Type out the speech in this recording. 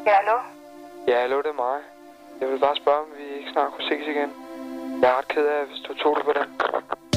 Ja, hallo? Ja, hallo, det er mig. Jeg vil bare spørge, om vi ikke snart kunne ses igen. Jeg er ret ked af, hvis du tog det på den.